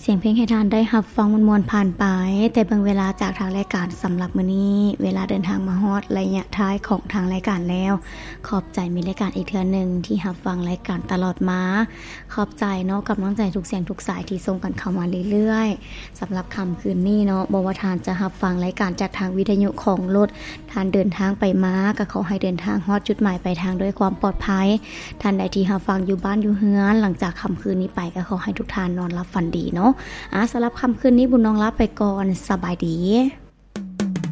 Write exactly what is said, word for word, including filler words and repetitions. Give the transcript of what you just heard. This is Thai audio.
เสียงเพลงให้ทานได้รับฟังมวลๆผ่านไปแต่เบิ่งเวลาจากทางรายการสำหรับมื้อนี้เวลาเดินทางมาฮอดระยะท้ายของทางรายการแล้วขอบใจมีรายการอีกเทื่อนึงที่รับฟังรายการตลอดมาขอบใจเนาะกำลังใจทุกเสียงทุกสายที่ส่งกันเข้ามาเรื่อยๆสำหรับค่ำคืนนี้เนาะบ่ว่าทานจะรับฟังรายการจากทางวิทยุของรถทานเดินทางไปมาก็ขอให้เดินทางฮอดจุดหมายปลายทางด้วยความปลอดภัยท่านใดที่รับฟังอยู่บ้านอยู่เฮือนหลังจากค่ำคืนนี้ไปก็ขอให้ทุกท่านนอนหลับฝันดีเนาะอ่ะสำหรับค่ำคืนนี้บุญน้องลาไปก่อนสบายดี